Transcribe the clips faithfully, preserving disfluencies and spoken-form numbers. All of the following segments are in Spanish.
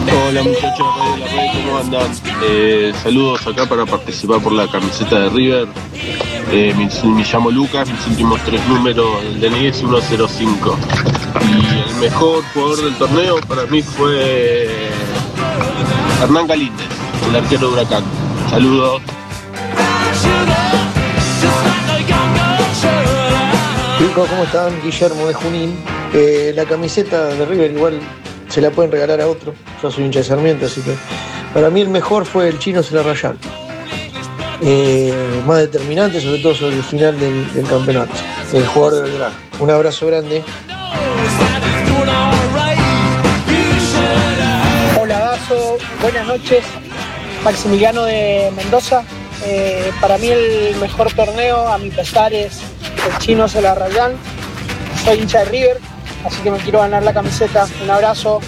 Hola muchachos de Radio La Red, ¿cómo andan? Eh, saludos acá para participar por la camiseta de River. Eh, me, me llamo Lucas, mis últimos tres números del D N I es ciento cinco. Y el mejor jugador del torneo para mí fue Hernán Galíndez, el arquero de Huracán. Saludos. Chicos, ¿cómo están? Guillermo de Junín. Eh, la camiseta de River igual se la pueden regalar a otro. Yo soy hincha de Sarmiento, así que para mí el mejor fue el Chino Celarrayán. Eh, más determinante, sobre todo sobre el final del, del campeonato. El jugador de Belgrano. Un abrazo grande. Hola Dazo, buenas noches. Maximiliano de Mendoza. Eh, para mí el mejor torneo, a mi pesar, es el Chino Celarrayán. Soy hincha de River, así que me quiero ganar la camiseta. Un abrazo.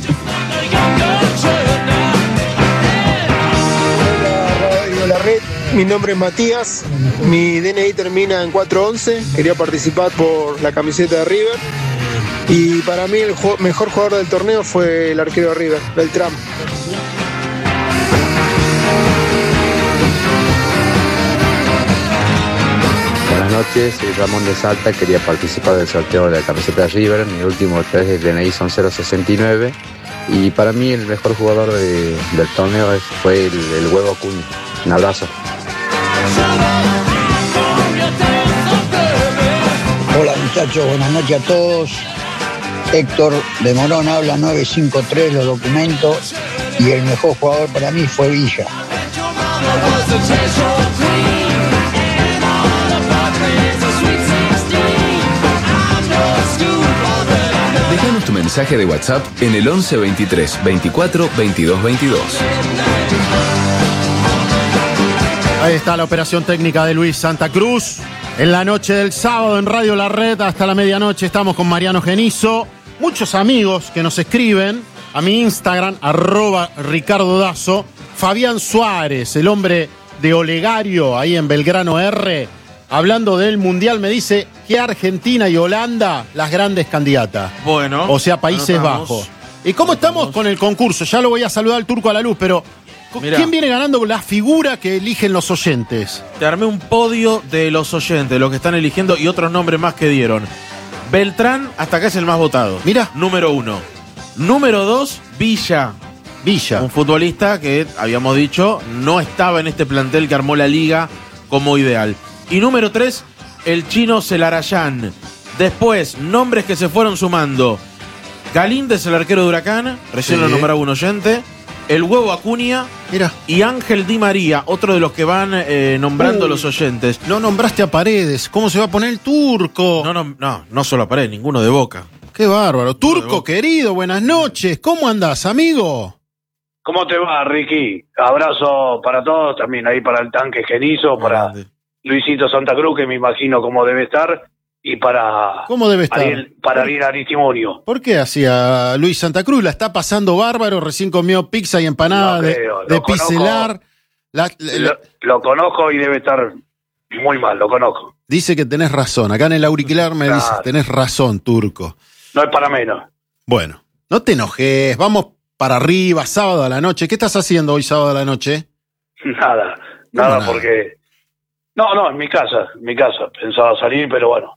Radio La Red, mi nombre es Matías, mi D N I termina en cuatro once, quería participar por la camiseta de River y para mí el ju- mejor jugador del torneo fue el arquero de River, Beltrán. Buenas noches, soy Ramón de Salta, quería participar del sorteo de la camiseta de River, mi último tres del D N I son cero sesenta y nueve y para mí el mejor jugador de, del torneo es, fue el, el Huevo Acuña. Un abrazo. Hola muchachos, buenas noches a todos. Héctor de Morón habla, nueve cinco tres los documentos y el mejor jugador para mí fue Villa. Déjanos tu mensaje de WhatsApp en el once veintitrés veinticuatro veintidós veintidós. Ahí está la operación técnica de Luis Santa Cruz. En la noche del sábado en Radio La Red hasta la medianoche estamos con Mariano Genizo. Muchos amigos que nos escriben a mi Instagram, arroba Ricardo Dazo. Fabián Suárez, el hombre de Olegario, ahí en Belgrano R, hablando del Mundial, me dice que Argentina y Holanda, las grandes candidatas. Bueno. O sea, Países anotamos. Bajos. ¿Y cómo Anotamos. estamos con el concurso? Ya lo voy a saludar al Turco a la luz, pero Mirá. ¿quién viene ganando la figura que eligen los oyentes? Te armé un podio de los oyentes, los que están eligiendo y otros nombres más que dieron. Beltrán, hasta acá es el más votado. Mira. Número uno. Número dos, Villa. Villa. Un futbolista que, habíamos dicho, no estaba en este plantel que armó la liga como ideal. Y número tres, el Chino Celarrayán. Después, nombres que se fueron sumando. Galíndez, el arquero de Huracán, recién Sí. lo nombraba un oyente. El Huevo Acuña. Mira. Y Ángel Di María, otro de los que van eh, nombrando Uh. los oyentes. No nombraste a Paredes. ¿Cómo se va a poner el Turco? No, no, no, no solo a Paredes, ninguno de Boca. Qué bárbaro. Turco, Boca. querido, buenas noches. ¿Cómo andás, amigo? ¿Cómo te va, Ricky? Abrazo para todos, también ahí para el tanque Genizo, para Grande. Luisito Santa Cruz, que me imagino cómo debe estar, y para ¿Cómo debe estar? Ariel, para Ariel Aristimonio. ¿Por qué hacía Luis Santa Cruz? La está pasando bárbaro. Recién comió pizza y empanada No de, creo, lo de conozco. Picelar. La- la- Lo, lo conozco y debe estar muy mal, lo conozco. dice que tenés razón. Acá en el auricular me Claro. dice, tenés razón, Turco. No es para menos. Bueno, no te enojes. Vamos para arriba, sábado a la noche. ¿Qué estás haciendo hoy sábado a la noche? Nada, nada, nada? porque... No, no, en mi casa, en mi casa. Pensaba salir, pero bueno,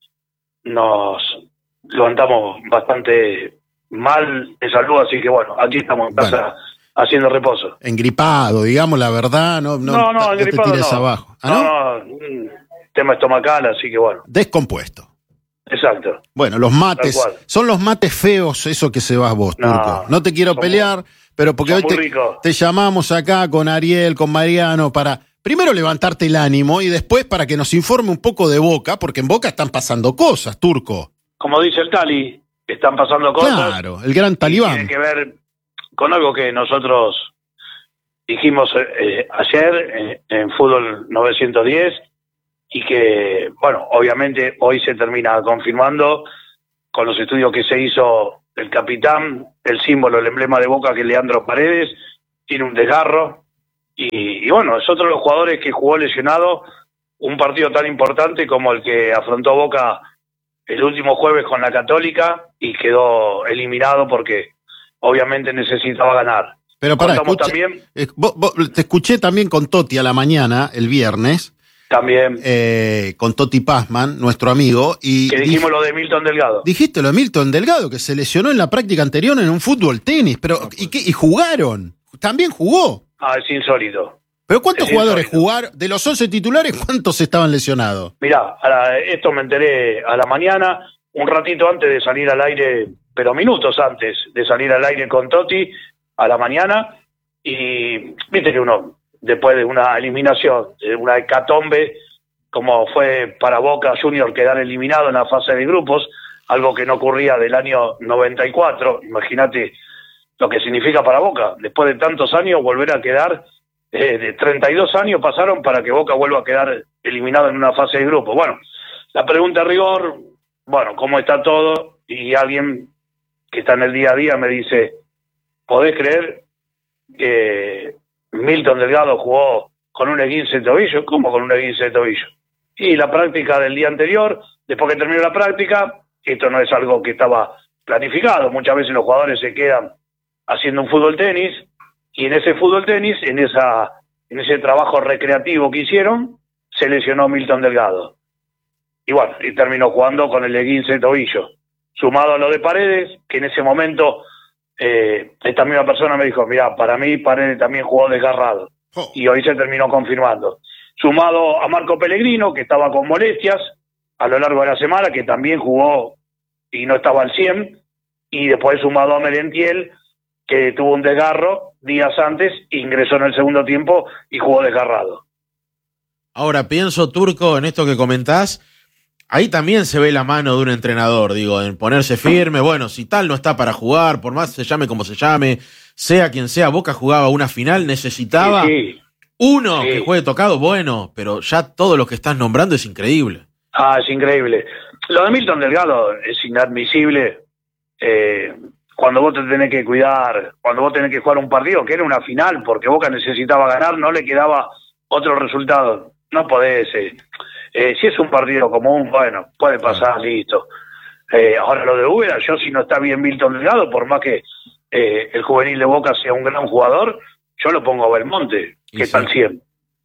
nos levantamos bastante mal de salud, así que bueno, aquí estamos en casa Bueno. haciendo reposo. Engripado, digamos la verdad. No, no, No, no, no te engripado tires no. abajo. ¿Ah, no? No, no, un tema estomacal, así que bueno, Descompuesto. exacto. Bueno, los mates, Tal cual. son los mates feos, eso que se vas vos, No, Turco. No te quiero son pelear, pero porque son hoy muy te, ricos. te llamamos acá con Ariel, con Mariano, para primero levantarte el ánimo y después para que nos informe un poco de Boca, porque en Boca están pasando cosas, Turco. Como dice el Tali, están pasando cosas. Claro, el gran y talibán. tiene que ver con algo que nosotros dijimos eh, ayer eh, en Fútbol novecientos diez y que, bueno, obviamente hoy se termina confirmando con los estudios que se hizo el capitán, el símbolo, el emblema de Boca, que es Leandro Paredes, tiene un desgarro y, y bueno, es otro de los jugadores que jugó lesionado un partido tan importante como el que afrontó Boca el último jueves con la Católica y quedó eliminado porque obviamente necesitaba ganar. Pero para, escuche, también, eh, vos, vos, te escuché también con Totti a la mañana, el viernes. También. Eh, con Totti Pazman, nuestro amigo. Y que dijimos dij, lo de Milton Delgado. Dijiste lo de Milton Delgado, que se lesionó en la práctica anterior en un fútbol tenis. Pero, ¿y, qué, y jugaron? También jugó. Ah, es insólito. ¿Pero cuántos es jugadores insólito. jugaron? De los once titulares, ¿cuántos estaban lesionados? Mirá, a la, esto me enteré a la mañana, un ratito antes de salir al aire, pero minutos antes de salir al aire con Totti, a la mañana, y viste que uno, después de una eliminación, de una hecatombe, como fue para Boca Junior quedar eliminado en la fase de grupos, algo que no ocurría del año noventa y cuatro, imagínate lo que significa para Boca, después de tantos años volver a quedar, eh, de treinta y dos años pasaron para que Boca vuelva a quedar eliminado en una fase de grupos. Bueno, la pregunta de rigor, bueno, ¿cómo está todo? Y alguien que está en el día a día me dice, ¿podés creer que Milton Delgado jugó con un esguince de tobillo? ¿Cómo con un esguince de tobillo? Y la práctica del día anterior, después que terminó la práctica, esto no es algo que estaba planificado, muchas veces los jugadores se quedan haciendo un fútbol tenis, y en ese fútbol tenis, en esa en ese trabajo recreativo que hicieron, se lesionó Milton Delgado. Y bueno, y terminó jugando con el esguince de tobillo. Sumado a lo de Paredes, que en ese momento eh, esta misma persona me dijo, mira, para mí Paredes también jugó desgarrado. Oh. Y hoy se terminó confirmando. Sumado a Marco Pellegrino, que estaba con molestias a lo largo de la semana, que también jugó y no estaba al cien. Y después sumado a Merentiel, que tuvo un desgarro días antes, ingresó en el segundo tiempo y jugó desgarrado. Ahora pienso, Turco, en esto que comentás, ahí también se ve la mano de un entrenador, digo, en ponerse firme. Bueno, si tal no está para jugar, por más se llame como se llame, sea quien sea, Boca jugaba una final, necesitaba sí, sí. uno sí. que juegue tocado, bueno, pero ya todo lo que estás nombrando es increíble. Ah, es increíble. Lo de Milton Delgado es inadmisible. Eh, cuando vos te tenés que cuidar, cuando vos tenés que jugar un partido, que era una final, porque Boca necesitaba ganar, no le quedaba otro resultado. No podés... Eh. Eh, si es un partido común, bueno, puede pasar, listo. Eh, ahora lo de Úbeda, yo si no está bien Milton Delgado, por más que eh, el juvenil de Boca sea un gran jugador, yo lo pongo a Belmonte, que está al cien.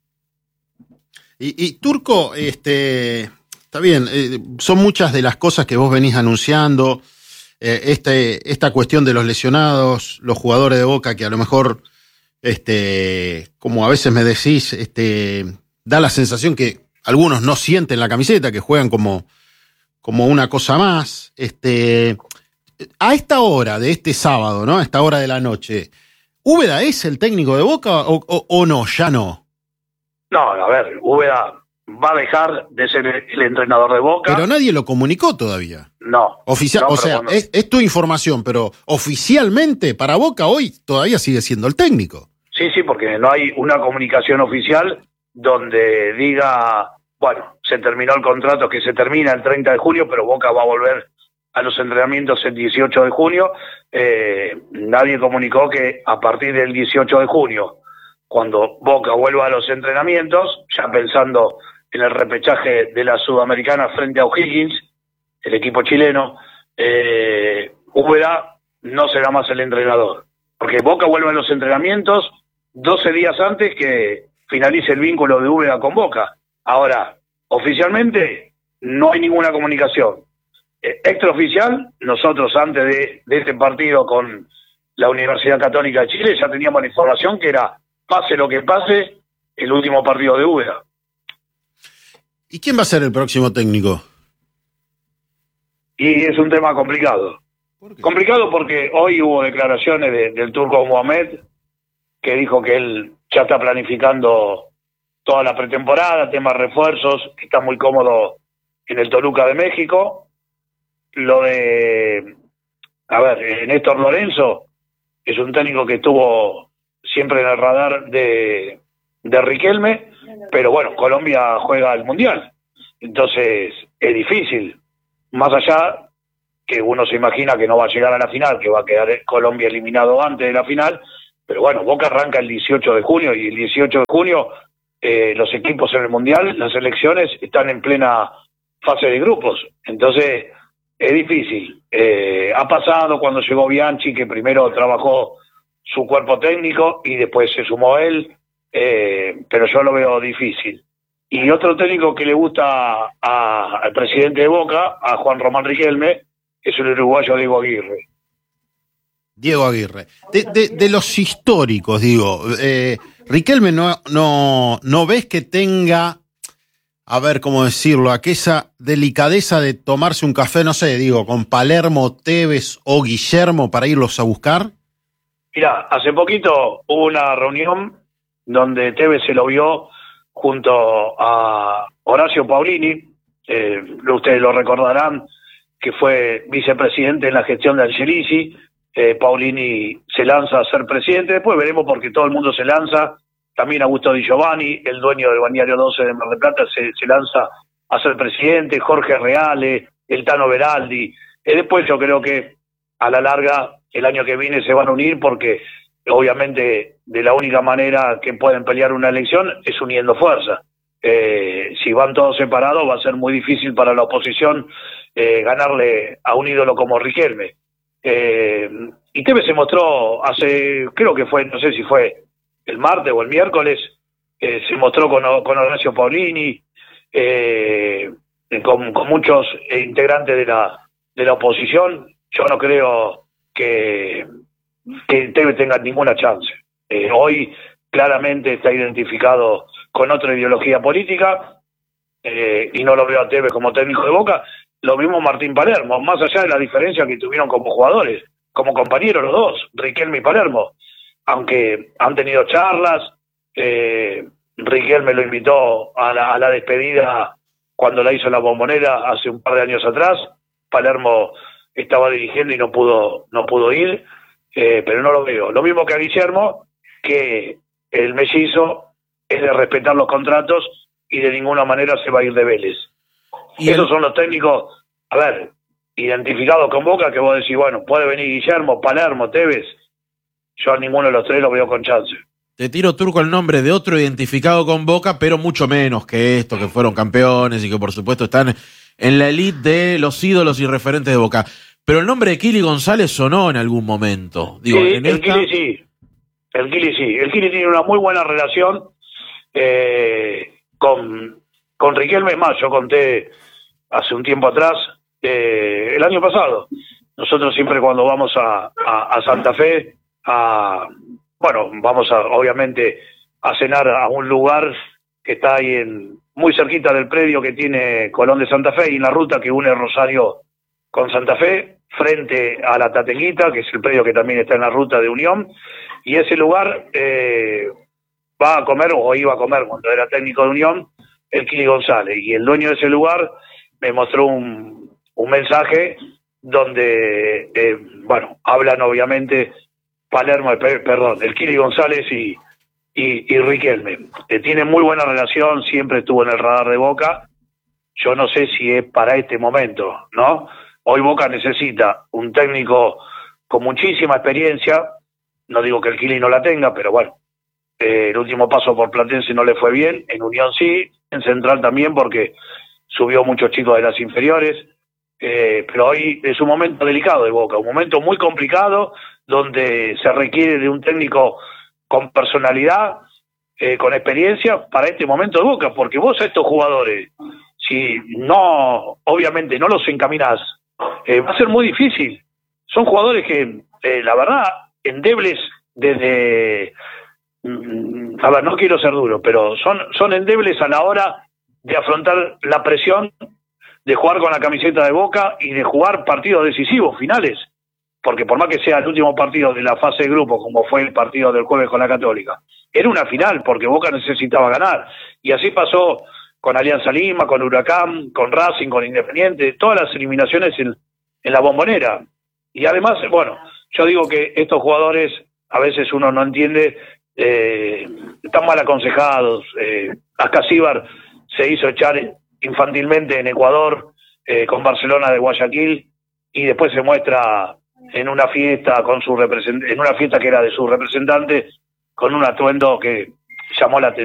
Y, y Turco, este, está bien, eh, son muchas de las cosas que vos venís anunciando, eh, este, esta cuestión de los lesionados, los jugadores de Boca que a lo mejor, este, como a veces me decís, este, da la sensación que algunos no sienten la camiseta, que juegan como, como una cosa más. Este, a esta hora de este sábado, ¿no? A esta hora de la noche, ¿Úbeda es el técnico de Boca o, o, o no? Ya no. No, a ver, Úbeda va a dejar de ser el entrenador de Boca. Pero nadie lo comunicó todavía. No. Oficial, no, o sea, cuando... es, es tu información, pero oficialmente para Boca hoy todavía sigue siendo el técnico. Sí, sí, porque no hay una comunicación oficial donde diga, bueno, se terminó el contrato, que se termina el treinta de junio, pero Boca va a volver a los entrenamientos el dieciocho de junio. Eh, nadie comunicó que a partir del dieciocho de junio, cuando Boca vuelva a los entrenamientos, ya pensando en el repechaje de la Sudamericana frente a O'Higgins, el equipo chileno, eh, Úbeda no será más el entrenador, porque Boca vuelve a los entrenamientos doce días antes que finalice el vínculo de Úbeda con Boca. Ahora, oficialmente no hay ninguna comunicación. Eh, extraoficial, nosotros antes de, de este partido con la Universidad Católica de Chile ya teníamos la información que era, pase lo que pase, el último partido de Úbeda. ¿Y quién va a ser el próximo técnico? Y es un tema complicado. ¿Por qué? Complicado porque hoy hubo declaraciones de, del Turco Mohamed, que dijo que él ya está planificando toda la pretemporada, temas refuerzos, que está muy cómodo en el Toluca de México. Lo de, a ver, Néstor Lorenzo es un técnico que estuvo siempre en el radar de, de Riquelme, pero bueno, Colombia juega el Mundial, entonces es difícil, más allá que uno se imagina que no va a llegar a la final, que va a quedar Colombia eliminado antes de la final, pero bueno, Boca arranca el dieciocho de junio y el dieciocho de junio eh, los equipos en el Mundial, las selecciones están en plena fase de grupos, entonces es difícil. Eh, ha pasado cuando llegó Bianchi, que primero trabajó su cuerpo técnico y después se sumó él, eh, pero yo lo veo difícil. Y otro técnico que le gusta a, al presidente de Boca, a Juan Román Riquelme, es el uruguayo Diego Aguirre. Diego Aguirre. De, de, de los históricos, digo, eh, Riquelme no, no, no ves que tenga, a ver cómo decirlo, aquella delicadeza de tomarse un café, no sé, digo, con Palermo, Tevez o Guillermo para irlos a buscar. Mirá, hace poquito hubo una reunión donde Tevez se lo vio junto a Horacio Paulini, eh, ustedes lo recordarán, que fue vicepresidente en la gestión de Angelici. eh, Paulini se lanza a ser presidente, después veremos porque todo el mundo se lanza, también Augusto Di Giovanni, el dueño del Balneario doce de Mar del Plata, se, se lanza a ser presidente, Jorge Reale, el Tano Beraldi, eh, después yo creo que a la larga el año que viene se van a unir porque obviamente de la única manera que pueden pelear una elección es uniendo fuerza. Eh, si van todos separados va a ser muy difícil para la oposición eh, ganarle a un ídolo como Riquelme. Eh, y Tevez se mostró hace, creo que fue, no sé si fue el martes o el miércoles, eh, se mostró con, con Horacio Paulini, eh, con, con muchos integrantes de la, de la oposición. Yo no creo que, que Tevez tenga ninguna chance. Eh, hoy claramente está identificado con otra ideología política eh, y no lo veo a Tevez como técnico de Boca. Lo mismo Martín Palermo, más allá de la diferencia que tuvieron como jugadores, como compañeros los dos, Riquelme y Palermo, aunque han tenido charlas. eh, Riquelme lo invitó a la, a la despedida cuando la hizo en la Bombonera hace un par de años atrás. Palermo estaba dirigiendo y no pudo no pudo ir, eh, pero no lo veo. Lo mismo que a Guillermo, que el mellizo es de respetar los contratos y de ninguna manera se va a ir de Vélez. Y esos el... son los técnicos, a ver, identificados con Boca, que vos decís, bueno, puede venir Guillermo, Palermo, Tevez. Yo a ninguno de los tres lo veo con chance. Te tiro, Turco, el nombre de otro identificado con Boca, pero mucho menos que estos, que fueron campeones y que por supuesto están en la elite de los ídolos y referentes de Boca. Pero el nombre de Kili González sonó en algún momento. Digo, sí, en el esta... Kili sí. El Kili sí. El Kili tiene una muy buena relación eh, con, con Riquelme. Es más, yo conté hace un tiempo atrás, eh, el año pasado, nosotros siempre cuando vamos a, a, a Santa Fe, a, bueno, vamos a, obviamente a cenar a un lugar que está ahí en muy cerquita del predio que tiene Colón de Santa Fe y en la ruta que une Rosario con Santa Fe, frente a la Tateguita, que es el predio que también está en la ruta de Unión, y ese lugar eh, va a comer, o iba a comer cuando era técnico de Unión, el Kili González, y el dueño de ese lugar me mostró un, un mensaje donde, eh, bueno, hablan obviamente Palermo, perdón, el Kili González y, y, y Riquelme. Eh, tienen muy buena relación, siempre estuvo en el radar de Boca. Yo no sé si es para este momento, ¿no? Hoy Boca necesita un técnico con muchísima experiencia. No digo que el Kili no la tenga, pero bueno, eh, el último paso por Platense no le fue bien, en Unión sí, en Central también porque subió muchos chicos de las inferiores, eh, pero hoy es un momento delicado de Boca, un momento muy complicado donde se requiere de un técnico con personalidad, eh, con experiencia para este momento de Boca, porque vos a estos jugadores, si no, obviamente no los encaminás, eh, va a ser muy difícil. Son jugadores que, eh, la verdad, endebles desde, mm, a ver, no quiero ser duro, pero son, son endebles a la hora de afrontar la presión de jugar con la camiseta de Boca y de jugar partidos decisivos, finales, porque por más que sea el último partido de la fase de grupo, como fue el partido del jueves con la Católica, era una final porque Boca necesitaba ganar, y así pasó con Alianza Lima, con Huracán, con Racing, con Independiente, todas las eliminaciones en, en la Bombonera. Y además, bueno, yo digo que estos jugadores, a veces uno no entiende, eh, están mal aconsejados. Eh, Ascasíbar se hizo echar infantilmente en Ecuador, eh, con Barcelona de Guayaquil, y después se muestra en una fiesta con su represent- en una fiesta que era de su representante, con un atuendo que llamó la atención.